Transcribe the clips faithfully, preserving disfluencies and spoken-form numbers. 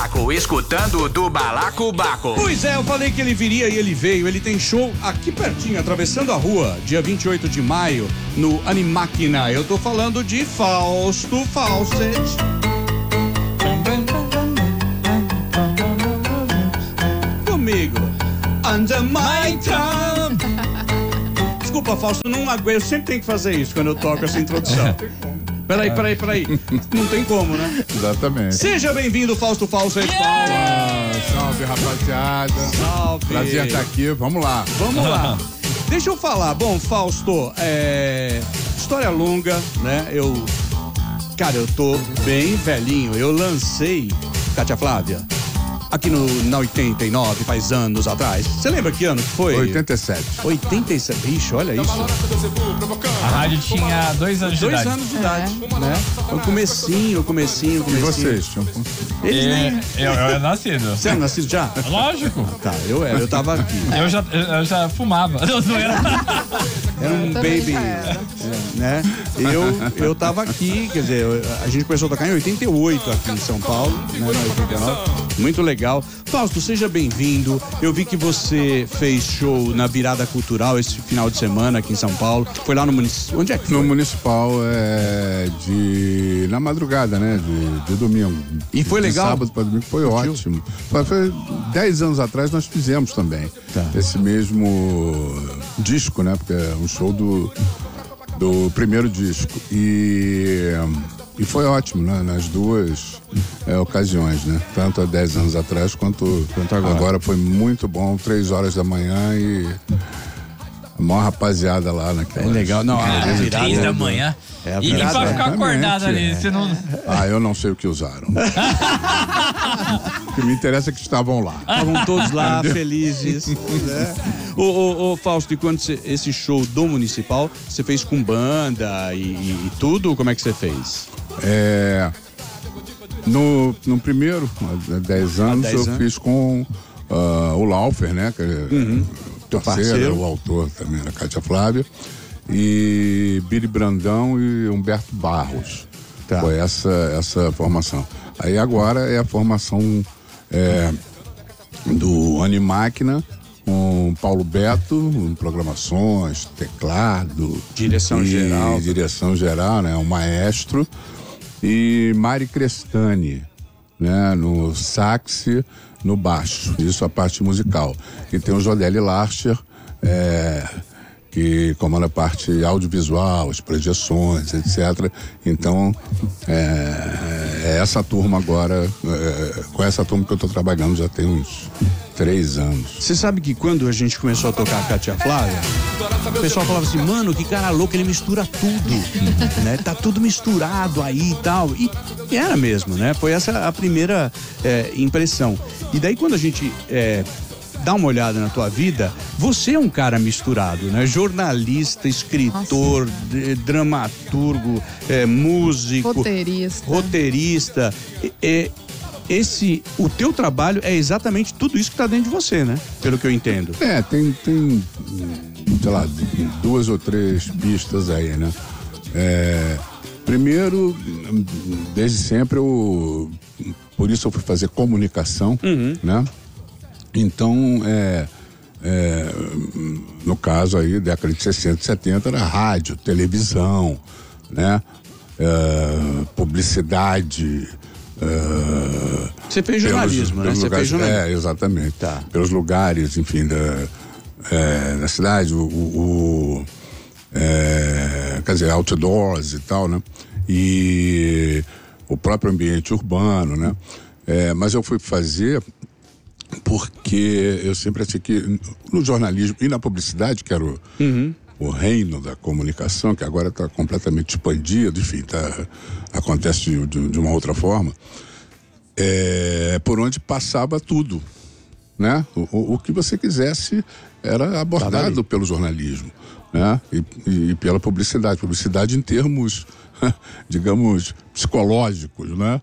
Balacobaco, escutando do Balacobaco. Pois é, eu falei que ele viria e ele veio. Ele tem show aqui pertinho, atravessando a rua, dia vinte e oito de maio, no Animáquina. Eu tô falando de Fausto Fawcett. Comigo. Under my thumb. Desculpa, Fausto, não aguento. Eu sempre tenho que fazer isso quando eu toco essa introdução. Peraí, peraí, peraí. Não tem como, né? Exatamente. Seja bem-vindo, Fausto Fawcett. Yeah! Salve, rapaziada. Salve. Prazer estar aqui. Vamos lá. Vamos lá. Deixa eu falar. Bom, Fausto, é... história longa, né? Eu... Cara, eu tô bem velhinho. Eu lancei, Cátia Flávia, aqui no, na oitenta e nove, faz anos atrás. Você lembra que ano que foi? oitenta e sete. oitenta e sete. Ixi, olha isso. A rádio tinha dois anos de Dois idade. anos de idade, né? O comecinho, comecinho, E comecinho. vocês? Tinham... Eles nem... Eu, eu era nascido. Você era nascido já? Lógico. Tá, eu era, eu tava aqui. Eu já, eu, eu já fumava. Não, não era. Era um baby, é, né? Eu, eu tava aqui, quer dizer, eu, a gente começou a tocar em oitenta e oito aqui em São Paulo, né? Em oitenta e nove. Muito legal. Fausto, seja bem-vindo. Eu vi que você fez show na Virada Cultural esse final de semana aqui em São Paulo. Foi lá no município. Onde é que foi? No Municipal é de... na madrugada, né? De, de domingo. E foi de legal? sábado para domingo foi ótimo. Foi, foi dez anos atrás nós fizemos também. Tá. Esse mesmo disco, né? Porque é um show do, do primeiro disco. E... E foi ótimo, né? Nas duas é, ocasiões, né? Tanto há dez anos atrás quanto, quanto agora. Agora foi muito bom, três horas da manhã e a maior rapaziada lá naquela. É legal, não, a virada Três da manhã. É a E, e virada, pra ficar exatamente, acordado ali, é. você não. Ah, eu não sei o que usaram. O que me interessa é que estavam lá. Estavam todos lá, felizes. Né? Ô, ô, ô, Fausto, e quando você, esse show do Municipal, você fez com banda e, e tudo? Como é que você fez? É, no, no primeiro, há dez anos, dez eu anos. fiz com uh, o Laufer, né? Que é Uhum. Teu parceiro, parceiro. o autor também da Cátia Flávia. E Billy Brandão e Humberto Barros. Tá. Foi essa, essa formação. Aí agora é a formação é, do Animáquina, com Paulo Beto, em programações, teclado. Direção e geral. Direção geral, né? O maestro. E Mari Crestani, né? No sax, no baixo. Isso a parte musical. E tem o Jodelli Larcher, é, que comanda a parte audiovisual, as projeções, etcétera. Então, é, é essa turma agora, é, com essa turma que eu estou trabalhando já tem uns três anos. Você sabe que quando a gente começou a tocar a Cátia Flávia, o pessoal falava assim, mano, que cara louco, ele mistura tudo, né? Tá tudo misturado aí e tal. E era mesmo, né? Foi essa a primeira é, impressão. E daí quando a gente é, dá uma olhada na tua vida, você é um cara misturado, né? Jornalista, escritor, de, dramaturgo, é, músico, Roteirista. roteirista. É, é, esse, o teu trabalho é exatamente tudo isso que está dentro de você, né? Pelo que eu entendo. É, tem, tem sei lá, duas ou três pistas aí, né? É, primeiro, desde sempre, eu, por isso eu fui fazer comunicação, Uhum. né? Então, é, é, no caso aí, década de sessenta, setenta, era rádio, televisão, né? É, publicidade. É, Você fez jornalismo, pelos, né? pelos Você lugares, fez jornalismo. É, exatamente. Tá. Pelos lugares, enfim, da, é, da cidade, o, o é, quer dizer, outdoors e tal, né? E o próprio ambiente urbano, né? É, mas eu fui fazer porque eu sempre achei que no jornalismo e na publicidade, que era o, Uhum. o reino da comunicação, que agora está completamente expandido, enfim, tá, acontece de, de, de uma outra forma, é, por onde passava tudo, né? O, o, o que você quisesse era abordado pelo jornalismo, né? E, e, e pela publicidade, publicidade em termos, digamos, psicológicos, né?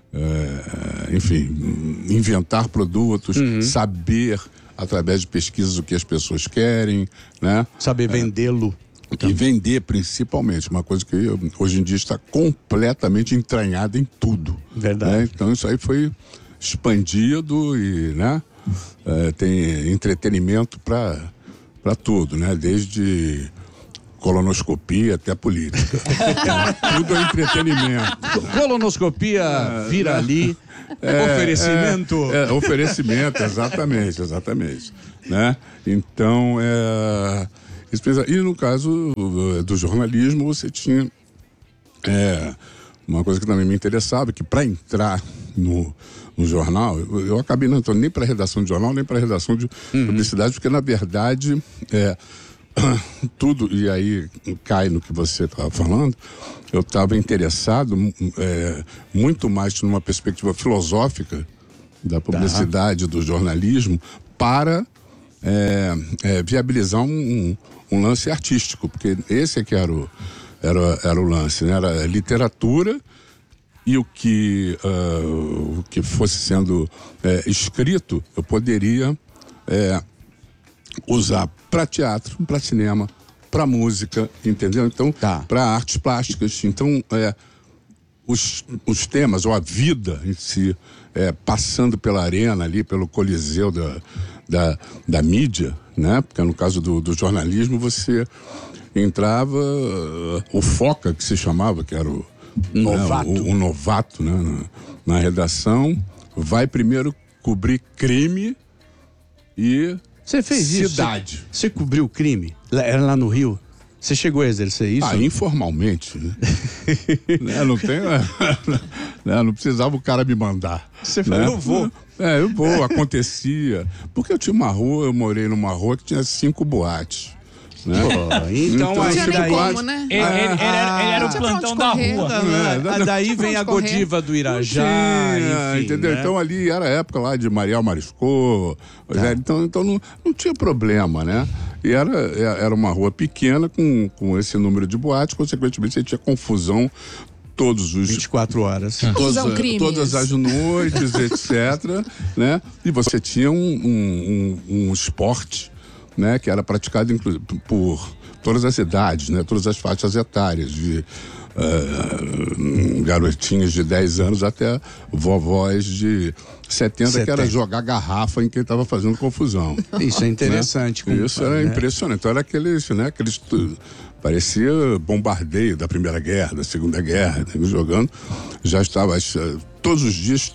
É, enfim, inventar produtos, uhum. saber através de pesquisas o que as pessoas querem, né? Saber vendê-lo. E vender, principalmente, uma coisa que hoje em dia está completamente entranhada em tudo. Verdade. Né? Então isso aí foi expandido e, né, é, tem entretenimento para para tudo, né? Desde colonoscopia até política. Tudo é entretenimento. Colonoscopia vira ali. É, oferecimento. É, é, oferecimento, exatamente, exatamente. Né? Então, é, e no caso do jornalismo, você tinha é, uma coisa que também me interessava, que para entrar no, no jornal, eu, eu acabei não entrando nem para a redação de jornal, nem para a redação de uhum. publicidade, porque na verdade, é, tudo, e aí cai no que você estava falando, eu estava interessado é, muito mais numa perspectiva filosófica da publicidade, tá. do jornalismo, para é, é, viabilizar um, um lance artístico, porque esse é que era o, era, era o lance, né? Era literatura e o que, uh, o que fosse sendo é, escrito, eu poderia é, usar para teatro, para cinema, para música, entendeu? Então, tá. para artes plásticas. Então, é, os, os temas, ou a vida em si, é, passando pela arena ali, pelo coliseu da, da, da mídia, né? Porque no caso do, do jornalismo, você entrava, uh, o Foca, que se chamava, que era o novato, né, o, o novato, né? Na, na redação, vai primeiro cobrir crime e Você fez cidade. isso? Você, você cobriu o crime? Era lá no Rio? Você chegou a exercer isso? Ah, informalmente, né? né? Não tem, né? Não precisava o cara me mandar. Você falou, né? eu vou. É, eu vou, acontecia. Porque eu tinha uma rua, eu morei numa rua que tinha cinco boates. Né? Pô, então, não tinha nem daí, como, né? Ele, ele, ele, era, ele era o plantão da rua. É, daí vem a Godiva do Irajá, tinha, enfim, entendeu? né? Então ali era a época lá de Mariel Mariscou, tá. então, então não, não tinha problema, né? E era, era uma rua pequena com, com esse número de boates, consequentemente você tinha confusão todos os... vinte e quatro horas. Todas, todas as noites, etcétera. Né? E você tinha um, um, um, um esporte, né, que era praticado inclusive por todas as idades, né, todas as faixas etárias, de uh, garotinhas de dez anos até vovós de setenta, setenta, que era jogar garrafa em quem estava fazendo confusão. Isso é interessante. Né? Isso era, né, impressionante. Então era aqueles, né, aqueles, parecia bombardeio da Primeira Guerra, da Segunda Guerra, né, jogando. Já estava todos os dias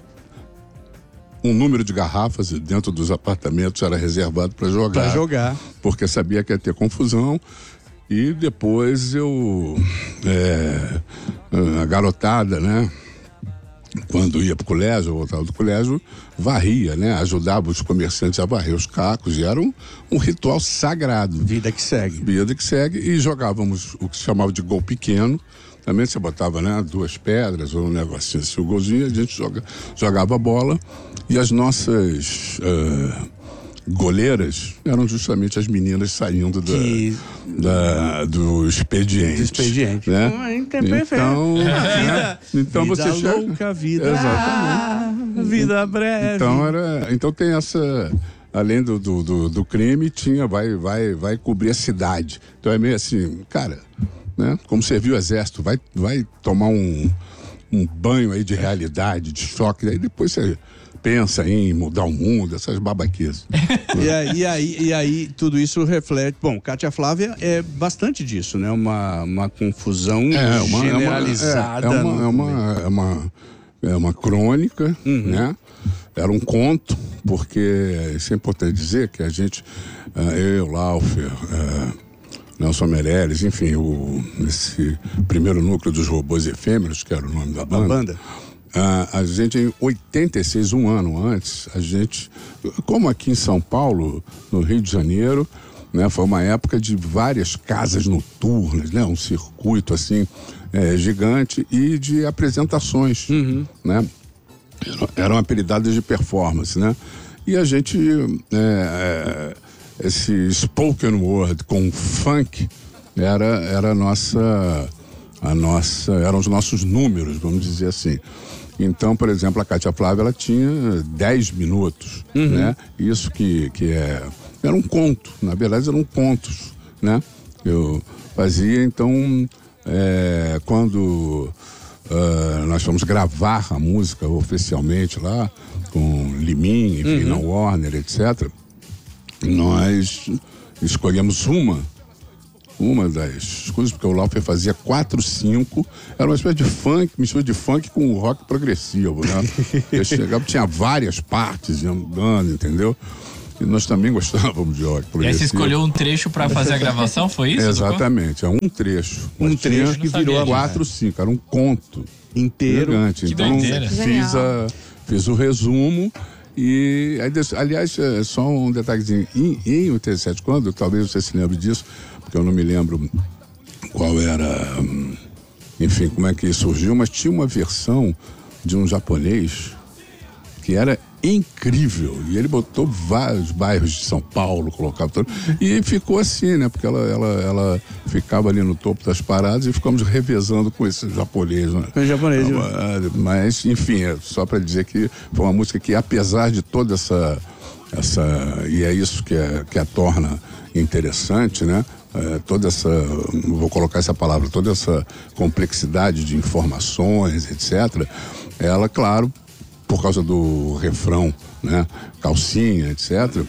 um número de garrafas dentro dos apartamentos era reservado para jogar. Para jogar. Porque sabia que ia ter confusão. E depois eu... É, a garotada, né? Quando ia para o colégio, eu voltava do colégio, varria, né? Ajudava os comerciantes a varrer os cacos. E era um, um ritual sagrado. Vida que segue. Vida que segue. E jogávamos o que se chamava de gol pequeno. Também você botava, né, duas pedras ou um negocinho assim, o golzinho, a gente joga, jogava a bola e as nossas uh, goleiras eram justamente as meninas saindo da, que... da, do expediente. Do expediente. Né? Então, né? então vida você louca, chega... vida... Exatamente. Ah, vida breve. Então, era... então tem essa... Além do, do, do, do crime, tinha, vai, vai, vai cobrir a cidade. Então é meio assim, cara... Né? Como serviu o exército, vai, vai tomar um, um banho aí de realidade, de choque, aí depois você pensa em mudar o mundo, essas babaquices. e, aí, e, aí, e aí tudo isso reflete... Bom, Cátia Flávia é bastante disso, né? Uma, uma confusão é, uma, generalizada. É uma, é, é, uma, é, uma, é uma crônica, uhum. né? Era um conto, porque isso é importante dizer que a gente, eu, Laufer... Nelson Meirelles, enfim, o, esse primeiro núcleo dos robôs efêmeros, que era o nome da banda. A banda. A, a gente, em oitenta e seis, um ano antes, a gente, como aqui em São Paulo, no Rio de Janeiro, né, foi uma época de várias casas noturnas, né, um circuito assim, é, gigante e de apresentações, uhum. né, eram apelidadas de performance, né, e a gente... É, é, esse spoken word com funk era, era a nossa, a nossa, eram os nossos números, vamos dizer assim. Então, por exemplo, a Cátia Flávia, ela tinha dez minutos, uhum. né? Isso que, que é... Era um conto, na verdade eram contos, né? Eu fazia, então, é, quando uh, nós fomos gravar a música oficialmente lá, com Limin, enfim, Uhum. na Warner, etcétera, nós escolhemos uma, uma das coisas, porque o Laufer fazia quatro, cinco, era uma espécie de funk, mistura de funk com rock progressivo, né? Eu chegava, tinha várias partes andando, entendeu? E nós também gostávamos de rock progressivo. E aí você escolheu um trecho pra fazer a gravação, foi isso? Exatamente, é um trecho. Um Mas trecho tinha que virou a quatro, cinco, era um conto inteiro. elegante. Que Então, doideira. fiz, a, fiz o resumo e, aí, des- aliás, é só um detalhezinho, em, em oitenta e sete, quando, talvez você se lembre disso, porque eu não me lembro qual era, hum, enfim, como é que surgiu, mas tinha uma versão de um japonês que era incrível, e ele botou vários bairros de São Paulo, colocava tudo, e ficou assim, né, porque ela, ela, ela ficava ali no topo das paradas e ficamos revezando com esse japonês, né? Com o japonês, Ah, mas, enfim, é só para dizer que foi uma música que, apesar de toda essa, essa e é isso que, é, que a torna interessante, né, é, toda essa, vou colocar essa palavra, toda essa complexidade de informações, etcétera, ela, claro, por causa do refrão, né, calcinha, etcétera,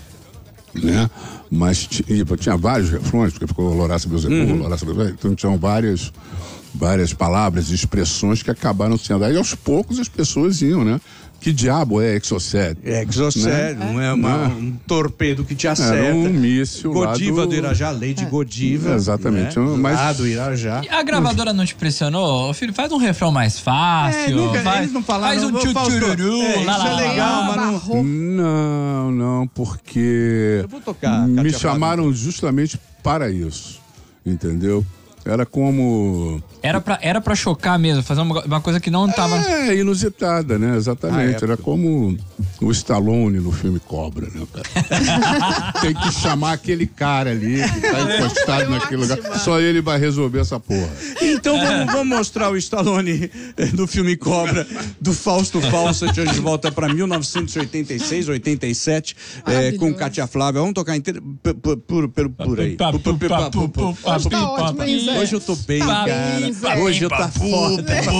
né, mas t- e, tinha vários refrões, porque ficou Loraça Beuzebu, Uhum. Loraça Beuzebu, então tinham várias, várias palavras e expressões que acabaram sendo, aí aos poucos as pessoas iam, né, que diabo é Exocet? É, Exocet, não é uma- um torpedo que te acerta. Era um míssil lá Godiva do... do Irajá, Lady Godiva. Exatamente, Né? mas- Lá do Irajá. E a gravadora não te pressionou? Ô, filho, faz um refrão mais fácil. É, nunca- faz, eles não falaram, faz um "Ô, Fausto, tchutchururu, é, lá, isso lá, é lá, legal, lá. mas não... Não, não, porque Eu vou tocar, me Cátia chamaram justamente para isso, entendeu? Era como... Era pra, era pra chocar mesmo, fazer uma, uma coisa que não tava... É, inusitada, né? Exatamente. Ah, é. Era como o Stallone no filme Cobra, né, cara? Tem que chamar aquele cara ali que tá encostado naquele lugar. Só ele vai resolver essa porra. Então vamos, vamos mostrar o Stallone eh, do filme Cobra, do Fausto Fawcett. A gente volta pra mil novecentos e oitenta e seis, oitenta e sete, eh, com Cátia Flávia. Vamos tocar inteiro por, por, por, por, por aí. Pa, pu, pa, pu, pu, pa, Hoje tá pi, ótimo, pa, hein, pi. Zé? Hoje eu tô bem, Tá cara. bem, Zé. Hoje eu tá foda.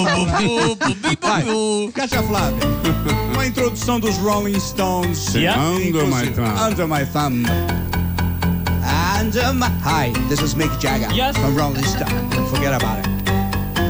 Vai, Cátia Flávia, uma introdução dos Rolling Stones. Yeah. Under my thumb. Under my thumb. Under my... Hi, this is Mick Jagger Yes. from Rolling Stone. Don't forget about it.